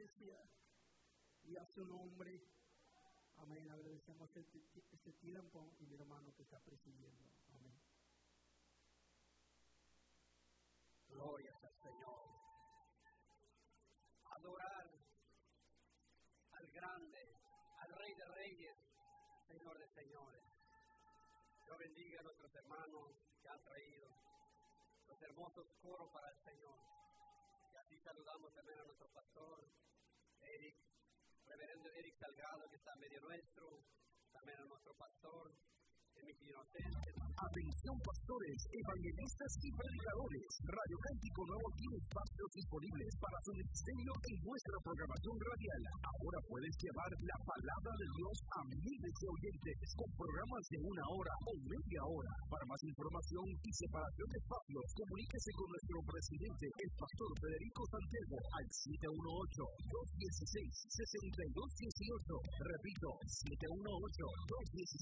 iglesia y a su nombre. Amén. Agradecemos este tiempo y mi hermano que está presidiendo. Amén. Gloria al Señor. Adorar al grande, al Rey de Reyes, Señor de Señores. Dios bendiga a nuestros hermanos que han traído los hermosos coros para el Señor. Y así saludamos también a nuestro pastor, Eric, reverendo Eric Salgado, que está en medio nuestro, también a nuestro pastor, Atención pastores, evangelistas y predicadores. Radio Cántico Nuevo tiene espacios disponibles para su ministerio en nuestra programación radial. Ahora puedes llevar la palabra de Dios a miles de oyentes con programas de 1 hora o media hora. Para más información y separación de espacios, comuníquese con nuestro presidente, el pastor Federico Santiago, al 718-216-6218. Repito,